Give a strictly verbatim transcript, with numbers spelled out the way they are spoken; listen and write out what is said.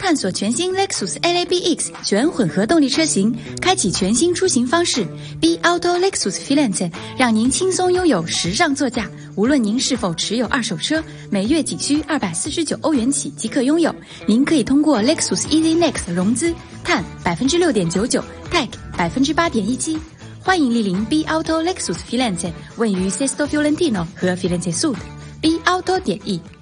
探索全新 Lexus L A B X 全混合动力车型，开启全新出行方式。B Auto Lexus Filante 让您轻松拥有时尚座驾。无论您是否持有二手车，每月仅需二百四十九欧元起即可拥有。您可以通过 Lexus Easy Next 融资，碳百分之六点九九 ，Tech 百分之八点一七。欢迎莅临 B Auto Lexus Filante， 位于 Sesto Fiorentino 和 Firenze Sud。B Auto 点 E。